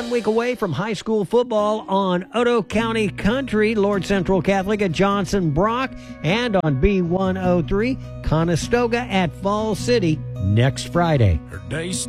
1 week away from high school football on Otoe County Country, Lord Central Catholic at Johnson Brock, and on B103, Conestoga at Falls City next Friday. Her day starts